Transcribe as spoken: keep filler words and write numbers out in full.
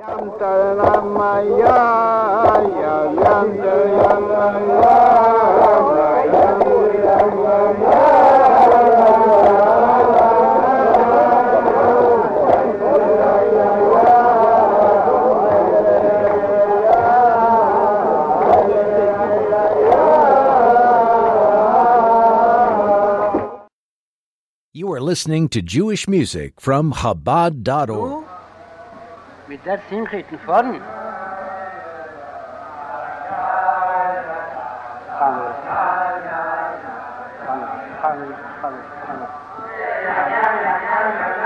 You are listening to Jewish music from Chabad dot org. Mit das hinkriegen vorn. Hallo. Hallo. Hallo. Hallo.